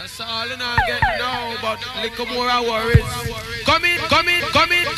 That's all I get now, but little more worries. Come in, come in, come in.